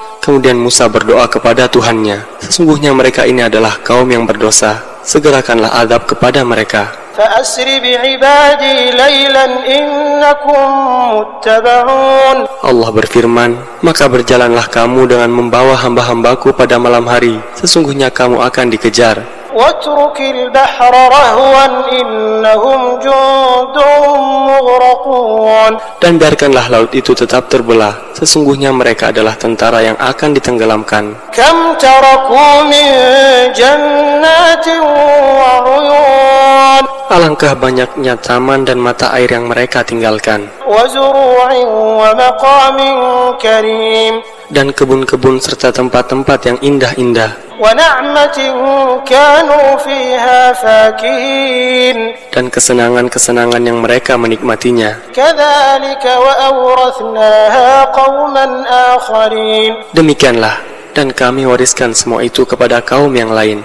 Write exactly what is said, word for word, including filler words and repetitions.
Kemudian Musa berdoa kepada Tuhannya, sesungguhnya mereka ini adalah kaum yang berdosa, segerakanlah azab kepada mereka. فأسر بعبادي ليلا إنكم متبعون. Allah berfirman, maka berjalanlah kamu dengan membawa hamba-hambaku pada malam hari, sesungguhnya kamu akan dikejar. واترك البحر رهوا إنهم جند مغرقون. Dan biarkanlah laut itu tetap terbelah, sesungguhnya mereka adalah tentara yang akan ditenggelamkan. كم تركوا من جنات وعيون. Alangkah banyaknya taman dan mata air yang mereka tinggalkan. وزروع ومقام كريم. Dan kebun-kebun serta tempat-tempat yang indah-indah. وَنَعْمَةٍ كَانُوا فِيهَا فَاكِهِينَ. Dan kesenangan-kesenangan yang mereka menikmatinya. كَذَلِكَ وَأَوْرَثْنَاهَا قَوْمًا آخَرِينَ. Demikianlah, dan kami wariskan semua itu kepada kaum yang lain.